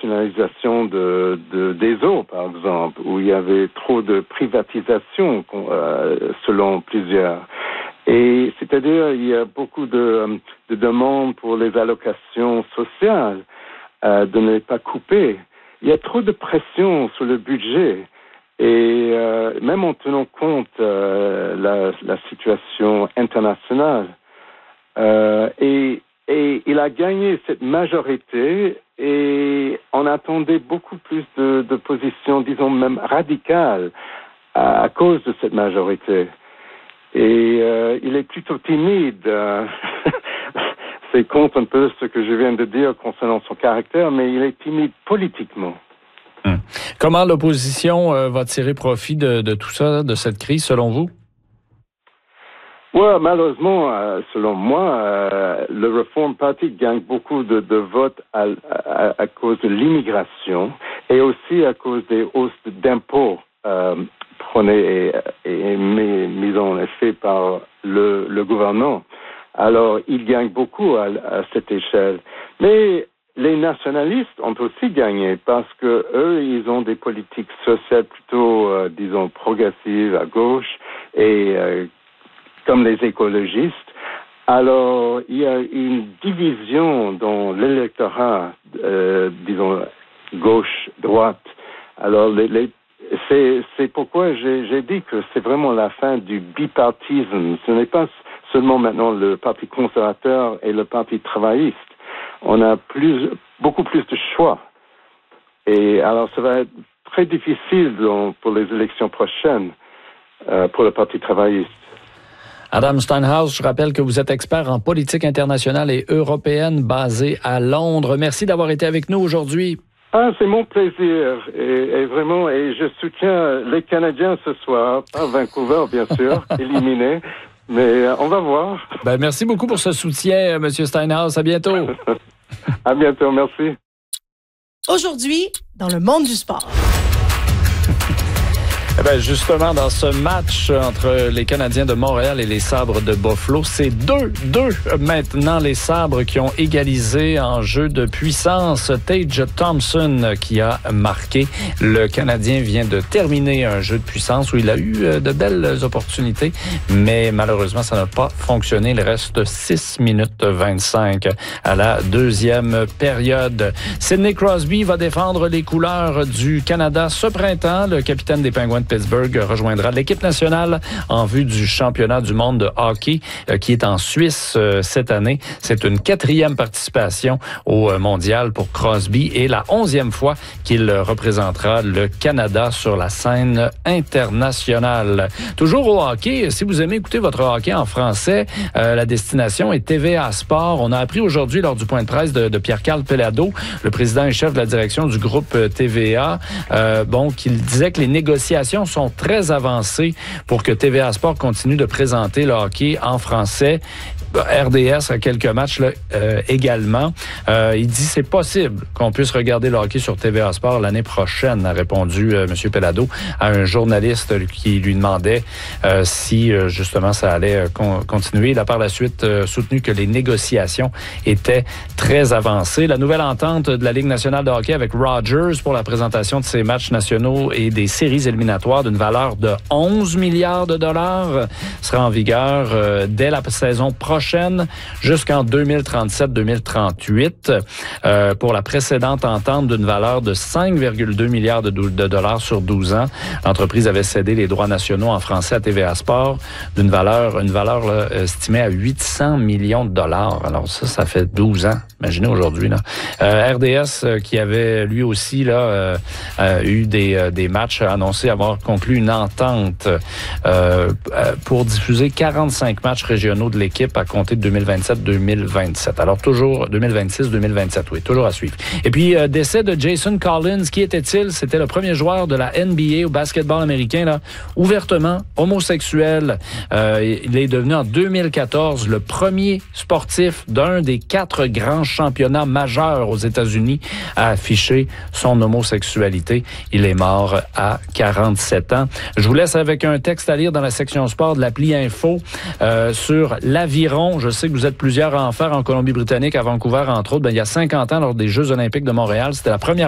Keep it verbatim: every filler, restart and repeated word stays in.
nationalisation de, de des eaux, par exemple, où il y avait trop de privatisation, euh, selon plusieurs. Et c'est-à-dire, il y a beaucoup de, de demandes pour les allocations sociales, euh, de ne pas couper. Il y a trop de pression sur le budget. Et euh, même en tenant compte euh, la, la situation internationale, euh, et, et il a gagné cette majorité et on attendait beaucoup plus de, de positions, disons même radicales, à, à cause de cette majorité. Et euh, il est plutôt timide. Euh, c'est contre un peu ce que je viens de dire concernant son caractère, mais il est timide politiquement. Hum. Comment l'opposition euh, va tirer profit de, de tout ça, de cette crise, selon vous? Oui, malheureusement, euh, selon moi, euh, le Reform Party gagne beaucoup de, de votes à, à, à cause de l'immigration et aussi à cause des hausses d'impôts euh, prônées et, et mis, mis en effet par le, le gouvernement. Alors, il gagne beaucoup à, à cette échelle. Mais les nationalistes ont aussi gagné parce que eux, ils ont des politiques sociales plutôt, euh, disons, progressives à gauche et euh, comme les écologistes. Alors, il y a une division dans l'électorat, euh, disons, gauche-droite. Alors, les, les, c'est, c'est pourquoi j'ai, j'ai dit que c'est vraiment la fin du bipartisme. Ce n'est pas seulement maintenant le Parti conservateur et le Parti travailliste. On a plus, beaucoup plus de choix. Et alors, ça va être très difficile donc, pour les élections prochaines euh, pour le Parti travailliste. Adam Steinhaus, je rappelle que vous êtes expert en politique internationale et européenne basé à Londres. Merci d'avoir été avec nous aujourd'hui. Ah, c'est mon plaisir. Et, et vraiment, et je soutiens les Canadiens ce soir, pas Vancouver, bien sûr, éliminés. Mais on va voir. Ben, merci beaucoup pour ce soutien, M. Steinhaus. À bientôt. À bientôt, merci. Aujourd'hui, dans le monde du sport. Eh bien, justement, dans ce match entre les Canadiens de Montréal et les Sabres de Buffalo, c'est deux, deux maintenant les Sabres qui ont égalisé en jeu de puissance. Tage Thompson qui a marqué. Le Canadien vient de terminer un jeu de puissance où il a eu de belles opportunités, mais malheureusement, ça n'a pas fonctionné. Il reste six minutes vingt-cinq à la deuxième période. Sidney Crosby va défendre les couleurs du Canada ce printemps. Le capitaine des Penguins de Pittsburgh rejoindra l'équipe nationale en vue du championnat du monde de hockey euh, qui est en Suisse euh, cette année. C'est une quatrième participation au euh, mondial pour Crosby et la onzième fois qu'il représentera le Canada sur la scène internationale. Toujours au hockey, si vous aimez écouter votre hockey en français, euh, la destination est T V A Sport. On a appris aujourd'hui lors du point de presse de, de Pierre-Carl Pellado, le président et chef de la direction du groupe T V A, euh, bon, qu'il disait que les négociations sont très avancées pour que T V A Sport continue de présenter le hockey en français. R D S a quelques matchs là, euh, également. Euh, il dit c'est possible qu'on puisse regarder le hockey sur T V A Sport l'année prochaine, a répondu euh, M. Pellado à un journaliste qui lui demandait euh, si euh, justement ça allait euh, con- continuer. Il a par la suite euh, soutenu que les négociations étaient très avancées. La nouvelle entente de la Ligue nationale de hockey avec Rogers pour la présentation de ses matchs nationaux et des séries éliminatoires d'une valeur de onze milliards de dollars sera en vigueur euh, dès la saison prochaine. Jusqu'en deux mille trente-sept deux mille trente-huit euh, pour la précédente entente d'une valeur de cinq virgule deux milliards de, do- de dollars sur douze ans. L'entreprise avait cédé les droits nationaux en français à T V A Sport d'une valeur, une valeur là, estimée à huit cents millions de dollars. Alors ça, ça fait douze ans. Imaginez aujourd'hui. Là. Euh, R D S euh, qui avait lui aussi là euh, euh, eu des, euh, des matchs, a annoncé avoir conclu une entente euh, pour diffuser quarante-cinq matchs régionaux de l'équipe à compter de deux mille vingt-sept deux mille vingt-sept. Alors toujours deux mille vingt-six deux mille vingt-sept, oui, toujours à suivre. Et puis euh, décès de Jason Collins, qui était-il? C'était le premier joueur de la N B A au basketball américain, là, ouvertement homosexuel. Euh, il est devenu en deux mille quatorze le premier sportif d'un des quatre grands championnats majeurs aux États-Unis à afficher son homosexualité. Il est mort à quarante-sept ans. Je vous laisse avec un texte à lire dans la section sport de l'appli Info euh, sur l'aviron. Je sais que vous êtes plusieurs à en faire en Colombie-Britannique, à Vancouver, entre autres. Ben, il y a cinquante ans, lors des Jeux olympiques de Montréal, c'était la première